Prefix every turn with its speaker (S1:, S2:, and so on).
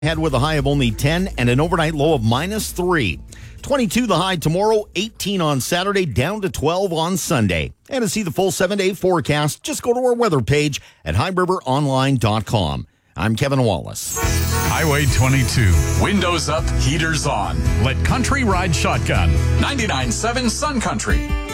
S1: Head with a high of only 10 and an overnight low of -3. 22 the high tomorrow, 18 on Saturday, down to 12 on Sunday. And to see the full 7-day forecast, just go to our weather page at highriveronline.com. I'm Kevin Wallace.
S2: Highway 22. Windows up, heaters on. Let country ride shotgun. 99.7 Sun Country.